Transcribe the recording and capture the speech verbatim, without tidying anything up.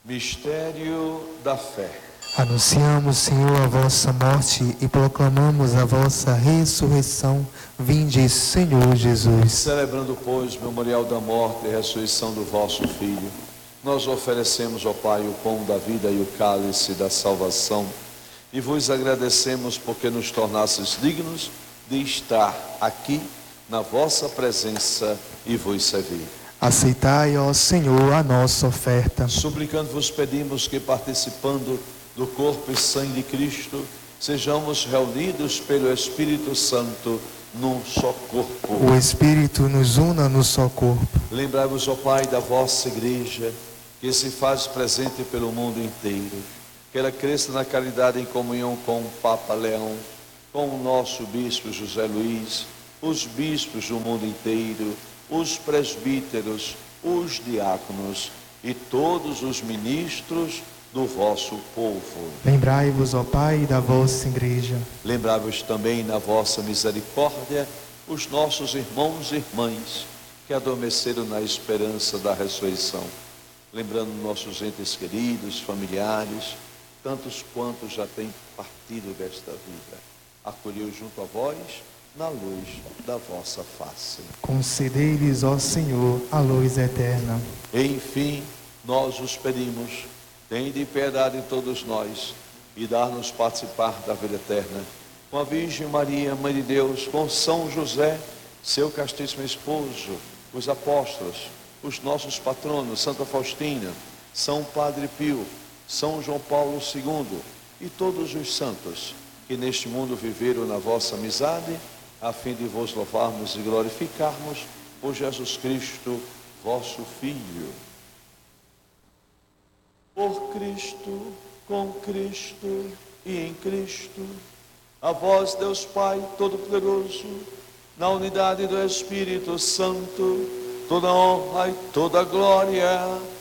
Mistério da fé. Anunciamos, Senhor, a vossa morte e proclamamos a vossa ressurreição. Vinde, Senhor Jesus. Celebrando, pois, o memorial da morte e ressurreição do vosso Filho, nós oferecemos ao Pai o pão da vida e o cálice da salvação, e vos agradecemos porque nos tornastes dignos de estar aqui na vossa presença e vos servir. Aceitai, ó Senhor, a nossa oferta. Suplicando vos pedimos que, participando do corpo e sangue de Cristo, sejamos reunidos pelo Espírito Santo num só corpo. O Espírito nos una no só corpo. Lembrai-vos, ó Pai, da vossa igreja, que se faz presente pelo mundo inteiro. Que ela cresça na caridade em comunhão com o Papa Leão, com o nosso Bispo José Luiz, os bispos do mundo inteiro, os presbíteros, os diáconos e todos os ministros do vosso povo. Lembrai-vos, ó Pai, da vossa igreja. Lembrai-vos também na vossa misericórdia os nossos irmãos e irmãs que adormeceram na esperança da ressurreição. Lembrando nossos entes queridos, familiares, tantos quantos já têm partido desta vida. Acolheu junto a vós na luz da vossa face. Concedei-lhes, ó Senhor, a luz eterna. Enfim, nós os pedimos, tende piedade de todos nós e dar-nos participar da vida eterna. Com a Virgem Maria, Mãe de Deus, com São José, seu castíssimo esposo, os apóstolos, os nossos patronos, Santa Faustina, São Padre Pio, São João Paulo segundo e todos os santos que neste mundo viveram na vossa amizade, a fim de vos louvarmos e glorificarmos por Jesus Cristo, vosso Filho. Por Cristo, com Cristo e em Cristo, a vós, Deus Pai Todo-Poderoso, na unidade do Espírito Santo, toda honra e toda glória